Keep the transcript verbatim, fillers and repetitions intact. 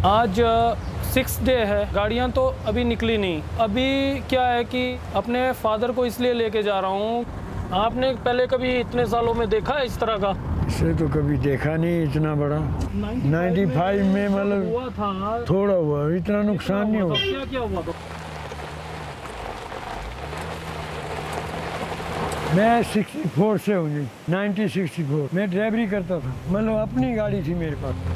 आज six day है, गाड़ियाँ तो अभी निकली नहीं। अभी क्या है कि अपने फादर को इसलिए लेके जा रहा हूँ। आपने पहले कभी इतने सालों में देखा है इस तरह का? इसे तो कभी देखा नहीं इतना बड़ा। पचानवे में मतलब हुआ था, थोड़ा हुआ, इतना नुकसान नहीं हुआ। क्या क्या हुआ था? मैं चौंसठ से हूँ जी, उन्नीस सौ चौंसठ। मैं ड्राइवरी करता था, मतलब अपनी गाड़ी थी मेरे पास।